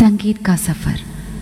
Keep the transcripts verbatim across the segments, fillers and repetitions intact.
संगीत का सफर।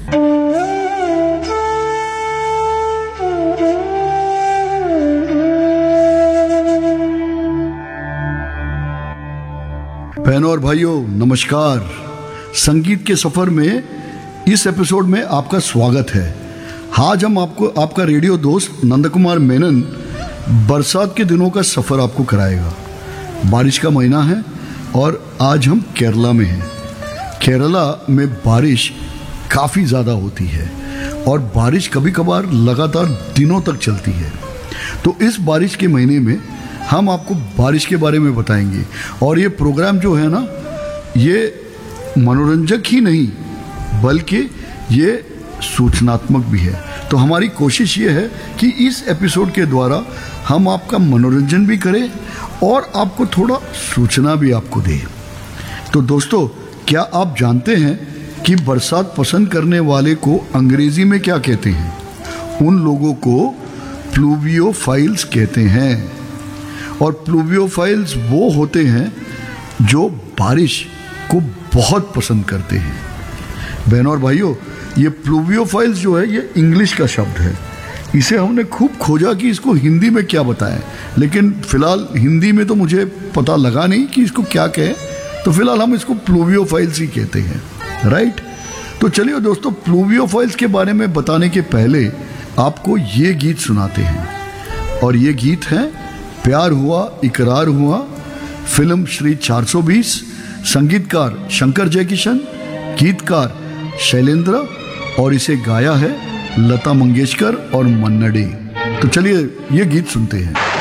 बहनों और भाइयों नमस्कार। संगीत के सफर में इस एपिसोड में आपका स्वागत है। आज हम आपको आपका रेडियो दोस्त नंद कुमार मेनन बरसात के दिनों का सफर आपको कराएगा। बारिश का महीना है और आज हम केरला में हैं। केरला में बारिश काफ़ी ज़्यादा होती है और बारिश कभी कभार लगातार दिनों तक चलती है। तो इस बारिश के महीने में हम आपको बारिश के बारे में बताएंगे और ये प्रोग्राम जो है ना, ये मनोरंजक ही नहीं बल्कि ये सूचनात्मक भी है। तो हमारी कोशिश ये है कि इस एपिसोड के द्वारा हम आपका मनोरंजन भी करें और आपको थोड़ा सूचना भी आपको दें। तो दोस्तों, क्या आप जानते हैं कि बरसात पसंद करने वाले को अंग्रेजी में क्या कहते हैं? उन लोगों को प्लूवियोफाइल्स कहते हैं। और प्लूवियोफाइल्स वो होते हैं जो बारिश को बहुत पसंद करते हैं। बहनों और भाइयों, ये प्लूवियोफाइल्स जो है ये इंग्लिश का शब्द है। इसे हमने खूब खोजा कि इसको हिंदी में क्या बताएं, लेकिन फिलहाल हिंदी में तो मुझे पता लगा नहीं कि इसको क्या कहें, तो फिलहाल हम इसको प्लूवियोफाइल्स ही कहते हैं, राइट। तो चलिए दोस्तों, प्लूवियोफाइल्स के बारे में बताने के पहले आपको ये गीत सुनाते हैं। और ये गीत है प्यार हुआ इकरार हुआ, फिल्म श्री चार सौ बीस, संगीतकार शंकर जयकिशन, गीतकार शैलेंद्र, और इसे गाया है लता मंगेशकर और मन्ना डे। तो चलिए ये गीत सुनते हैं।